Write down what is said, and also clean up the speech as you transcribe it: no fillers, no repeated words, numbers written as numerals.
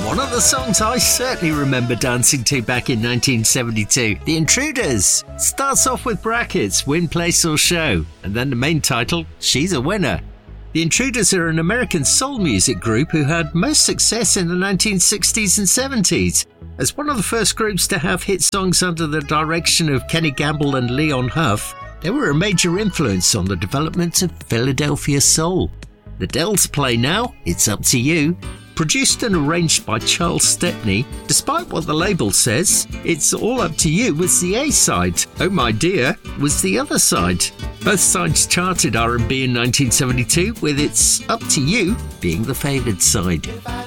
One of the songs I certainly remember dancing to back in 1972, The Intruders. Starts off with brackets, win, place or show, and then the main title, She's a Winner. The Intruders are an American soul music group who had most success in the 1960s and 70s. As one of the first groups to have hit songs under the direction of Kenny Gamble and Leon Huff, they were a major influence on the development of Philadelphia soul. The Dells play now, It's Up to You. Produced and arranged by Charles Stepney, despite what the label says, It's All Up to You was the A-side. Oh My Dear was the other side. Both sides charted R&B in 1972, with It's Up to You being the favoured side.